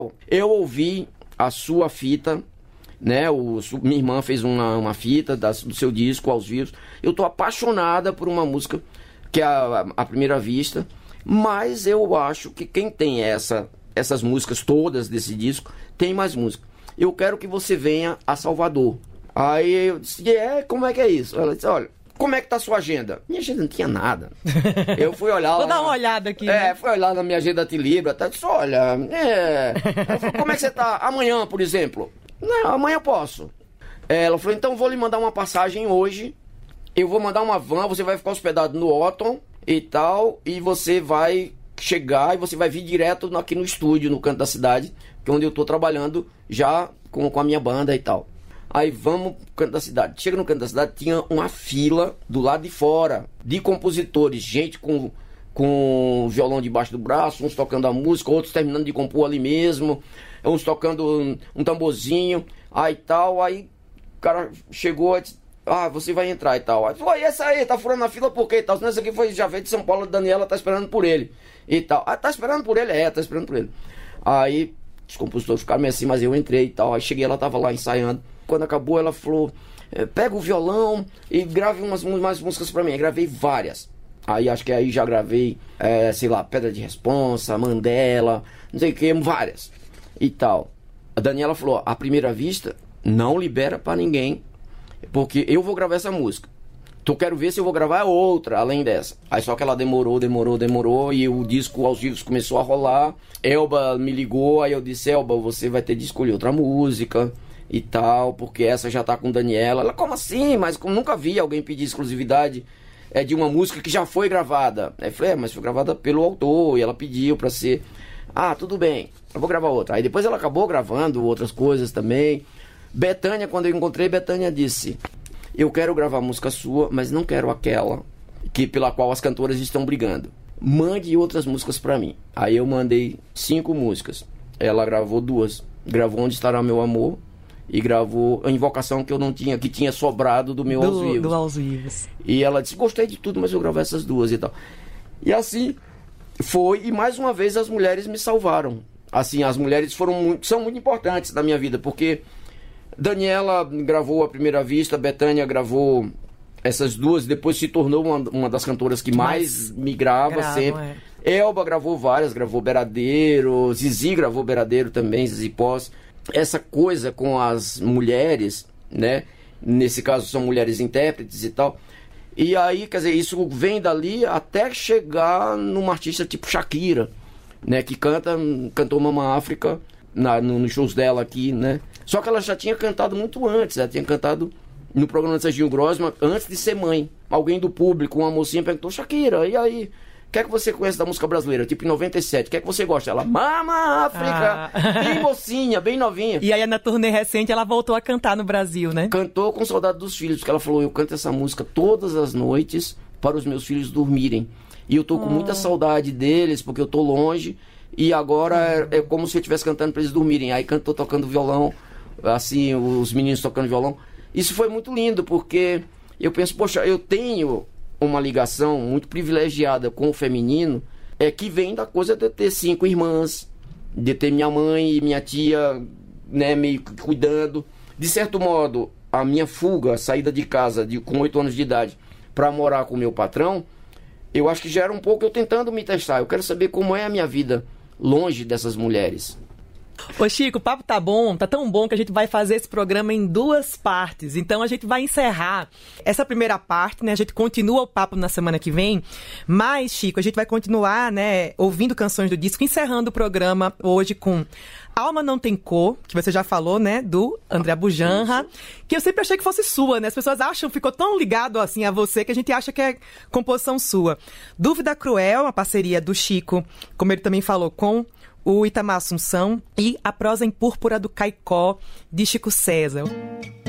Eu ouvi a sua fita, né? Minha irmã fez uma fita do seu disco aos vivos. Eu tô apaixonada por uma música que é a Primeira Vista, mas eu acho que quem tem essas músicas todas desse disco, tem mais música. Eu quero que você venha a Salvador. Aí eu disse, como é que é isso? Ela disse, olha, como é que tá a sua agenda? Minha agenda não tinha nada. Eu fui olhar Vou dar uma olhada aqui. Né? Fui olhar na minha agenda de Libra, tá? Disse, olha, Ela falou, como é que você tá amanhã, por exemplo? Não, amanhã eu posso. Ela falou, então vou lhe mandar uma passagem hoje. Eu vou mandar uma van, você vai ficar hospedado no Otton e tal, e você vai chegar e você vai vir direto aqui no estúdio, no canto da cidade, que é onde eu tô trabalhando já com a minha banda e tal. Aí vamos pro canto da cidade. Chega no canto da cidade, tinha uma fila do lado de fora de compositores, gente com violão debaixo do braço, uns tocando a música, outros terminando de compor ali mesmo, uns tocando um tamborzinho, aí tal. Aí o cara chegou e disse, você vai entrar e tal. Aí falou, e essa aí, tá furando a fila por quê e tal? Senão esse aqui já veio de São Paulo, a Daniela tá esperando por ele e tal. Tá esperando por ele? Tá esperando por ele. Aí os compositores ficaram meio assim, mas eu entrei e tal. Aí cheguei, ela tava lá ensaiando. Quando acabou, ela falou, pega o violão e grave mais músicas pra mim. Eu gravei várias. Aí acho que aí já gravei, sei lá, Pedra de Responsa, Mandela, não sei o que, várias e tal. A Daniela falou, a Primeira Vista não libera pra ninguém, porque eu vou gravar essa música. Então quero ver se eu vou gravar outra além dessa. Aí só que ela demorou e o disco aos vivos começou a rolar. Elba me ligou, aí eu disse, Elba, você vai ter de escolher outra música e tal, porque essa já tá com Daniela. Ela, como assim? Mas como nunca vi alguém pedir exclusividade de uma música que já foi gravada. Aí eu falei, mas foi gravada pelo autor e ela pediu pra ser. Tudo bem, eu vou gravar outra. Aí depois ela acabou gravando outras coisas também. Betânia, quando eu encontrei, Betânia disse, eu quero gravar música sua, mas não quero aquela pela qual as cantoras estão brigando. Mande outras músicas pra mim. Aí eu mandei 5 músicas. Ela gravou 2. Gravou Onde Estará Meu Amor e gravou a Invocação que eu não tinha, que tinha sobrado do meu Aos Vivos. Do Aos Vivos. E ela disse, gostei de tudo, mas eu gravei essas 2 e tal. E assim foi, e mais uma vez as mulheres me salvaram. Assim, as mulheres são muito importantes na minha vida, porque Daniela gravou A Primeira Vista, Betânia gravou essas 2, depois se tornou uma das cantoras que mais me grava sempre. Elba gravou várias, gravou Beradeiro, Zizi gravou Beradeiro também, Zizi Pós. Essa coisa com as mulheres, né? Nesse caso são mulheres intérpretes e tal. E aí, quer dizer, isso vem dali até chegar numa artista tipo Shakira, né? Que cantou Mama África nos shows dela aqui, né? Só que ela já tinha cantado muito antes, ela tinha cantado no programa de Serginho Grossman antes de ser mãe. Alguém do público, uma mocinha, perguntou, Shakira, e aí? O que é que você conhece da música brasileira? Tipo em 97, o que é que você gosta? Ela, Mama África, bem mocinha, bem novinha. E aí na turnê recente ela voltou a cantar no Brasil, né? Cantou com Saudade dos Filhos, porque ela falou, eu canto essa música todas as noites para os meus filhos dormirem. E eu tô com muita saudade deles, porque eu tô longe, e agora é como se eu estivesse cantando para eles dormirem. Aí cantou tocando violão, assim, os meninos tocando violão. Isso foi muito lindo, porque eu penso, poxa, eu tenho uma ligação muito privilegiada com o feminino, que vem da coisa de ter 5 irmãs, de ter minha mãe e minha tia, né, meio que cuidando. De certo modo, a minha fuga, a saída de casa com 8 anos de idade para morar com o meu patrão, eu acho que já era um pouco eu tentando me testar. Eu quero saber como é a minha vida longe dessas mulheres. Ô Chico, o papo tá bom, tá tão bom que a gente vai fazer esse programa em 2 partes. Então a gente vai encerrar essa primeira parte, né? A gente continua o papo na semana que vem. Mas, Chico, a gente vai continuar, né, ouvindo canções do disco, encerrando o programa hoje com Alma Não Tem Cor, que você já falou, né, do André Bujanra, que eu sempre achei que fosse sua, né? As pessoas acham, ficou tão ligado assim a você que a gente acha que é composição sua. Dúvida Cruel, uma parceria do Chico, como ele também falou, com o Itamar Assunção, e A Prosa em Púrpura do Caicó, de Chico César.